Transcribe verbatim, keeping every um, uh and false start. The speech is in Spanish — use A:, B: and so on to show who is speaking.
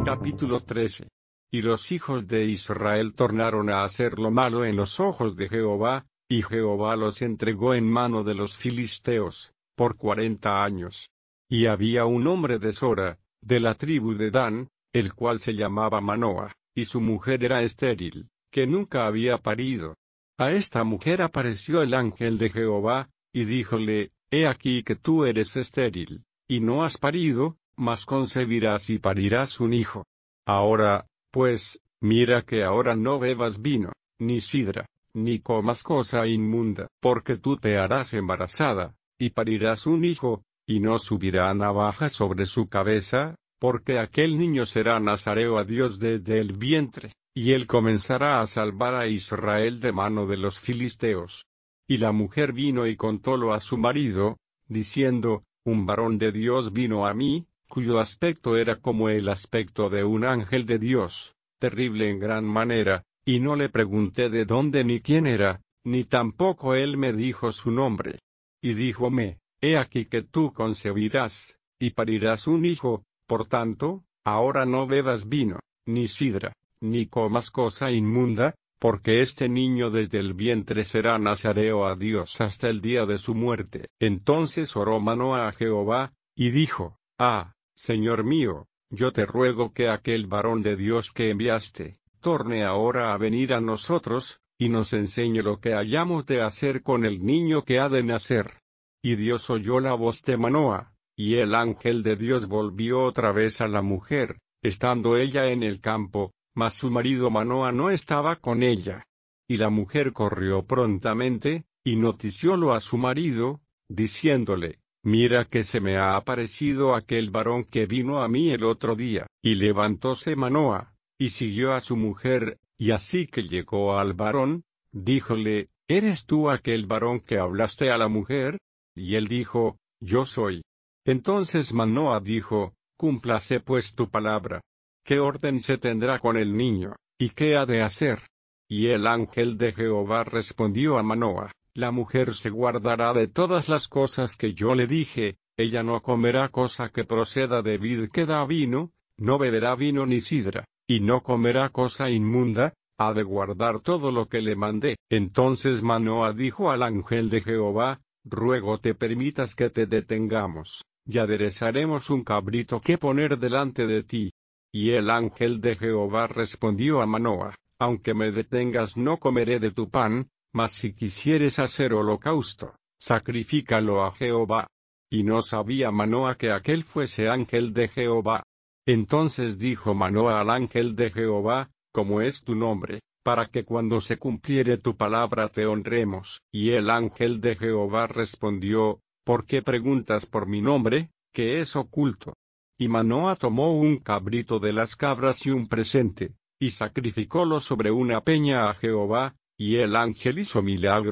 A: Capítulo trece. Y los hijos de Israel tornaron a hacer lo malo en los ojos de Jehová, y Jehová los entregó en mano de los filisteos, por cuarenta años. Y había un hombre de Sora, de la tribu de Dan, el cual se llamaba Manoa, y su mujer era estéril, que nunca había parido. A esta mujer apareció el ángel de Jehová, y díjole: He aquí que tú eres estéril, y no has parido, mas concebirás y parirás un hijo. Ahora, pues, mira que ahora no bebas vino, ni sidra, ni comas cosa inmunda, porque tú te harás embarazada, y parirás un hijo, y no subirá navaja sobre su cabeza, porque aquel niño será nazareo a Dios desde el vientre, y él comenzará a salvar a Israel de mano de los filisteos. Y la mujer vino y contólo a su marido, diciendo: Un varón de Dios vino a mí, cuyo aspecto era como el aspecto de un ángel de Dios, terrible en gran manera, y no le pregunté de dónde ni quién era, ni tampoco él me dijo su nombre. Y díjome: He aquí que tú concebirás, y parirás un hijo, por tanto, ahora no bebas vino, ni sidra, ni comas cosa inmunda, porque este niño desde el vientre será nazareo a Dios hasta el día de su muerte. Entonces oró Manoa a Jehová, y dijo: Ah, Señor mío, yo te ruego que aquel varón de Dios que enviaste, torne ahora a venir a nosotros, y nos enseñe lo que hayamos de hacer con el niño que ha de nacer. Y Dios oyó la voz de Manoa, y el ángel de Dios volvió otra vez a la mujer, estando ella en el campo, mas su marido Manoa no estaba con ella. Y la mujer corrió prontamente, y noticiólo a su marido, diciéndole: Mira que se me ha aparecido aquel varón que vino a mí el otro día. Y levantóse Manoa, y siguió a su mujer, y así que llegó al varón, díjole: ¿Eres tú aquel varón que hablaste a la mujer? Y él dijo: Yo soy. Entonces Manoa dijo: Cúmplase pues tu palabra. ¿Qué orden se tendrá con el niño, y qué ha de hacer? Y el ángel de Jehová respondió a Manoa: La mujer se guardará de todas las cosas que yo le dije, ella no comerá cosa que proceda de vid que da vino, no beberá vino ni sidra, y no comerá cosa inmunda, ha de guardar todo lo que le mandé. Entonces Manoa dijo al ángel de Jehová: Ruego te permitas que te detengamos, y aderezaremos un cabrito que poner delante de ti. Y el ángel de Jehová respondió a Manoa: Aunque me detengas no comeré de tu pan, mas si quisieres hacer holocausto, sacrifícalo a Jehová. Y no sabía Manoa que aquel fuese ángel de Jehová. Entonces dijo Manoa al ángel de Jehová: ¿Cómo es tu nombre, para que cuando se cumpliere tu palabra te honremos? Y el ángel de Jehová respondió: ¿Por qué preguntas por mi nombre, que es oculto? Y Manoa tomó un cabrito de las cabras y un presente, y sacrificólo sobre una peña a Jehová, y el ángel hizo milagro